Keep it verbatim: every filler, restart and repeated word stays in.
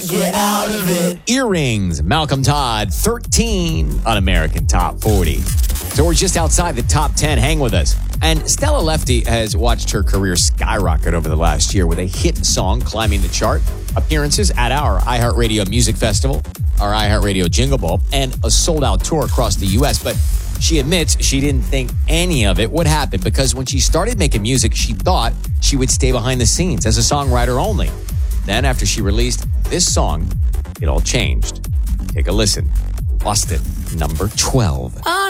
get out of it. Earrings, Malcolm Todd, thirteen on American Top forty. So we're just outside the top ten. Hang with us. And Stella Lefty has watched her career skyrocket over the last year with a hit song climbing the chart, appearances at our iHeartRadio Music Festival, our iHeartRadio Jingle Ball, and a sold-out tour across the U S. But she admits she didn't think any of it would happen because when she started making music, she thought she would stay behind the scenes as a songwriter only. Then after she released this song, it all changed. Take a listen. Austin, number twelve. Oh,